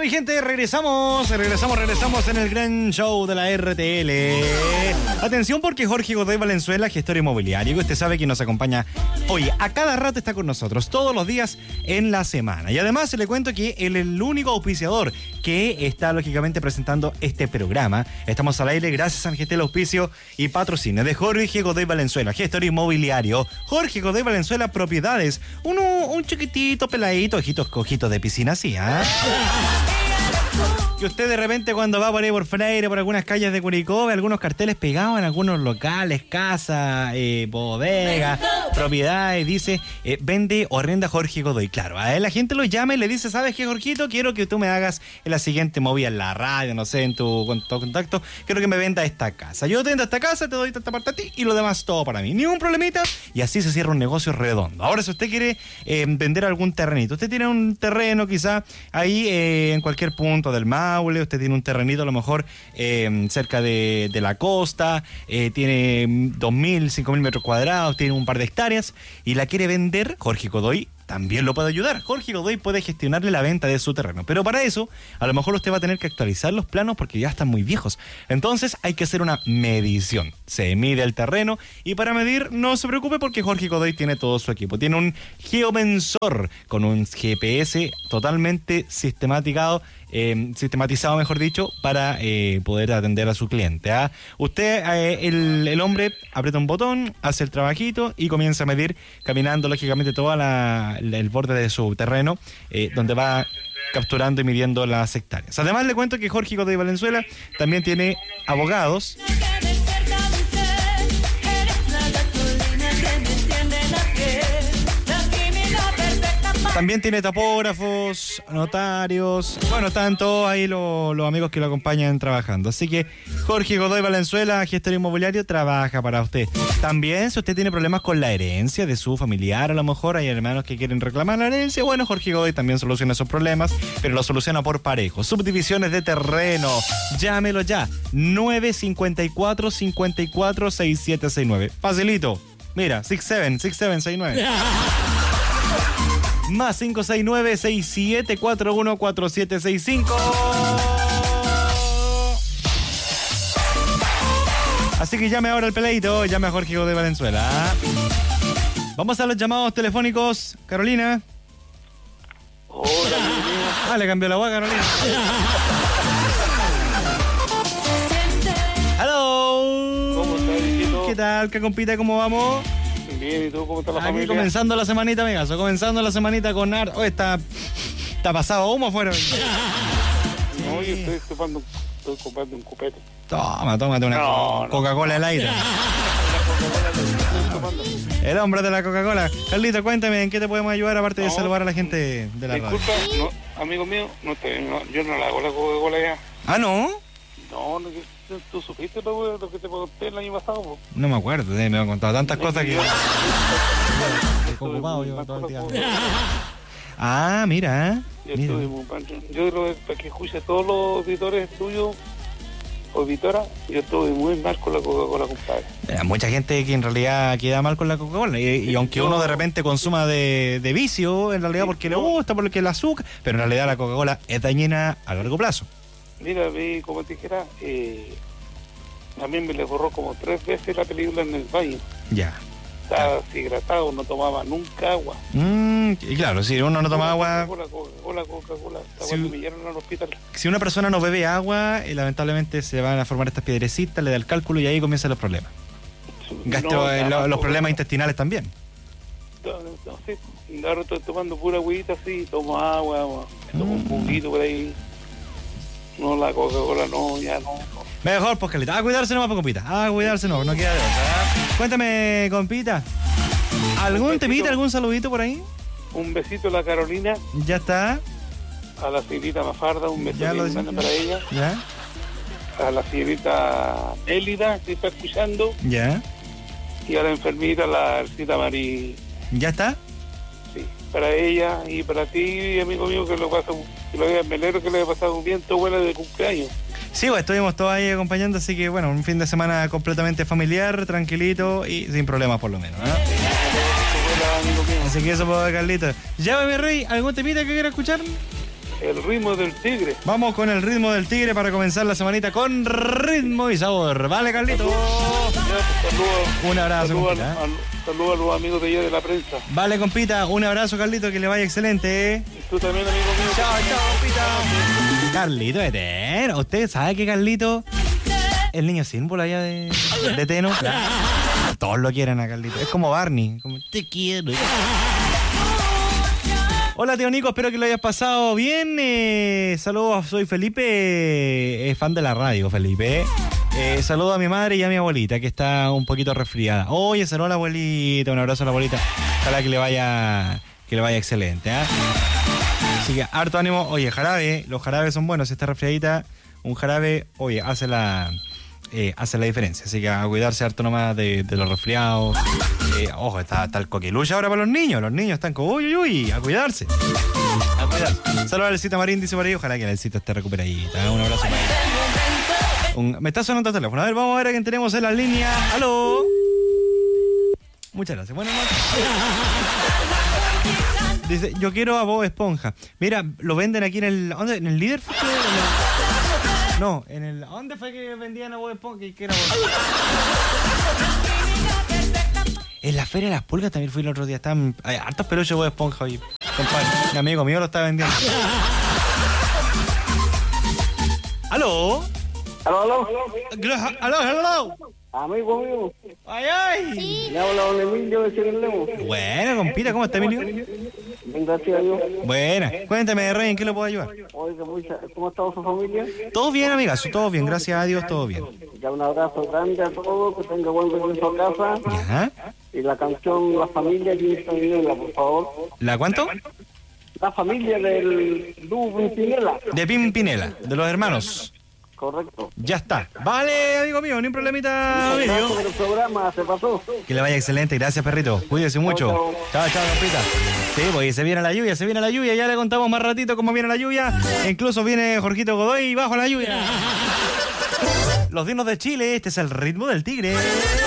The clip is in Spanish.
mi gente, regresamos en el gran show de la RTL. Atención porque Jorge Godoy Valenzuela, gestor inmobiliario, usted sabe que nos acompaña hoy, a cada rato está con nosotros, todos los días en la semana. Y además le cuento que él es el único auspiciador que está lógicamente presentando este programa. Estamos al aire gracias a Angetel Auspicio y patrocinio de Jorge Godoy Valenzuela, gestor inmobiliario. Jorge Godoy Valenzuela, propiedades. Un chiquitito, peladito, ojitos de piscina, así, ¿ah? Que usted de repente cuando va por ahí por Freire, por algunas calles de Curicó, ve algunos carteles pegados en algunos locales, casas, bodegas, propiedades, dice, vende o arrenda Jorge Godoy. Claro, a él la gente lo llama y le dice, ¿sabes qué, Jorgito? Quiero que tú me hagas en la siguiente movida en la radio, no sé, en tu contacto, quiero que me venda esta casa. Yo te vendo esta casa, te doy esta parte a ti y lo demás todo para mí. Ni un problemita y así se cierra un negocio redondo. Ahora, si usted quiere vender algún terrenito, usted tiene un terreno quizá ahí en cualquier punto del Maule, usted tiene un terrenito a lo mejor cerca de la costa, tiene 2.000, 5.000 metros cuadrados, tiene un par de hectáreas y la quiere vender, Jorge Godoy también lo puede ayudar. Jorge Godoy puede gestionarle la venta de su terreno, pero para eso a lo mejor usted va a tener que actualizar los planos porque ya están muy viejos. Entonces hay que hacer una medición. Se mide el terreno y para medir no se preocupe porque Jorge Godoy tiene todo su equipo. Tiene un geomensor con un GPS totalmente sistematizado, mejor dicho, para poder atender a su cliente, ¿ah? Usted, el hombre, aprieta un botón, hace el trabajito y comienza a medir caminando lógicamente toda el borde de su terreno, donde va capturando y midiendo las hectáreas. Además le cuento que Jorge Godoy Valenzuela también tiene abogados. También tiene topógrafos, notarios, bueno, están todos ahí los amigos que lo acompañan trabajando. Así que Jorge Godoy Valenzuela, gestor inmobiliario, trabaja para usted. También, si usted tiene problemas con la herencia de su familiar, a lo mejor hay hermanos que quieren reclamar la herencia, bueno, Jorge Godoy también soluciona esos problemas, pero lo soluciona por parejo. Subdivisiones de terreno, llámelo ya, 954-546769. Facilito, mira, 6769. Más 569-6741-4765. Así que llame ahora al peladito, llame a Jorge Godoy Valenzuela. Vamos a los llamados telefónicos. Carolina. Hola, le cambió la voz a Carolina. Hello. ¿Cómo estás, hijito? ¿Qué tal? ¿Qué compita? ¿Cómo vamos? Bien, ¿y tú cómo está la familia? Aquí comenzando la semanita, amigazo. Comenzando la semanita con art. Oh, está pasado humo afuera. No, yo estoy comprando un copete. Tómate una Coca-Cola al aire. El hombre de la Coca-Cola. Carlito, cuéntame, ¿en qué te podemos ayudar aparte de saludar a la gente de la radio? Disculpa, amigo mío, yo no la hago la Coca-Cola ya. ¿Ah, no? No, ¿tú supiste lo que te conté el año pasado? Po? No me acuerdo, me han contado tantas cosas que... Estoy ocupado yo todo el día. Ah, mira. Yo creo que para que escuche a todos los auditores tuyos, auditoras, yo estuve muy mal con la Coca-Cola, compadre. Mucha gente que en realidad queda mal con la Coca-Cola y aunque uno de repente consuma de vicio, en realidad porque le gusta, porque el azúcar, pero en realidad la Coca-Cola es dañina a largo plazo. Mira, como te dijera, a mí me le borró como 3 veces la película en el baño. Ya. Estaba deshidratado, no tomaba nunca agua. Y claro, si uno no toma agua... Coca-Cola. Cuando me llevaron al hospital. Si una persona no bebe agua, lamentablemente se van a formar estas piedrecitas, le da el cálculo y ahí comienzan los problemas. Los problemas intestinales también. No sé, ahora estoy tomando pura agüita así, tomo agua, tomo un poquito por ahí. No, la Coca-Cola no, ya no. Mejor, pues, Carlita. A cuidarse nomás, compita. A cuidarse no queda de otra. Cuéntame, compita. ¿Algún temita, algún saludito por ahí? Un besito a la Carolina. Ya está. A la señorita Mafarda, un besito para ella. Ya. A la señorita Élida, que está escuchando. Ya. Y a la enfermita, la Alcita Marí. ¿Ya está? Sí, para ella y para ti, amigo mío, que me alegro que le haya pasado bien tu abuela de cumpleaños. Sí, pues estuvimos todos ahí acompañando, así que bueno, un fin de semana completamente familiar, tranquilito y sin problemas por lo menos, ¿no? Así que eso, pues, Carlito. Llame, mi rey, ¿algún temita que quiera escuchar? El ritmo del tigre. Vamos con el ritmo del tigre para comenzar la semanita con ritmo y sabor. Vale, Carlito. Un abrazo, compita. Saludos a los amigos de allá de la prensa. Vale, compita. Un abrazo, Carlito, que le vaya excelente. Y tú también, amigo mío. Chao, compita. Carlito eterno. ¿Usted sabe que Carlito, el niño símbolo allá de Teno? Todos lo quieren a Carlito. Es como Barney. Como, te quiero. Hola, tío Nico, espero que lo hayas pasado bien. Saludos, soy Felipe, fan de la radio, Felipe. Saludos a mi madre y a mi abuelita, que está un poquito resfriada. Oye, saludos a la abuelita, un abrazo a la abuelita. Ojalá que le vaya excelente, ¿eh? Así que harto ánimo. Oye, jarabe, los jarabes son buenos. Si está resfriadita, un jarabe, oye, hace la diferencia. Así que a cuidarse harto nomás de los resfriados. Ojo, está el coquiluche ahora para los niños. Los niños están como uy, a cuidarse. A cuidarse. Saludos a Elcita Marín, dice por ahí. Ojalá que la Elcita esté recuperadita. Un abrazo para ella. Me está sonando el teléfono. A ver, vamos a ver a quién tenemos en la línea. ¡Aló! Muchas gracias. Buenas noches. Dice, yo quiero a Bob Esponja. Mira, lo venden aquí en el... ¿Dónde? ¿En el Líder? No, en el... ¿Dónde fue que vendían a Bob Esponja? ¿Qué era Bob Esponja? En la Feria de las Pulgas también fui el otro día. Estaban hartos peluches de Bob Esponja hoy. Compadre, un amigo mío lo estaba vendiendo. ¿Aló? Aló. ¿Aló? Amigo mío. ¡Ay! Le habla don Emilio de Cirenlemo. Buena, compita, ¿cómo está, Emilio? Bien, gracias a Dios. Buena. Cuéntame, Rey, ¿en qué lo puedo ayudar? Oiga, ¿cómo está su familia? Todo bien, amigazo, todo bien, gracias a Dios, todo bien. Ya un abrazo grande a todos, que tenga buen regreso a casa. ¿Ya? Y la canción La Familia de Pimpinela, por favor. ¿La cuánto? La familia del dúo Pimpinela. De Pimpinela, de los hermanos. Correcto. Ya está. Vale, amigo mío, ni un problemita, amigo. El programa se pasó. Que le vaya excelente, gracias, perrito. Cuídese mucho. Chao, compita. Sí, pues se viene la lluvia, ya le contamos más ratito cómo viene la lluvia. Incluso viene Jorgito Godoy bajo la lluvia. Los Dinos de Chile, este es el ritmo del tigre.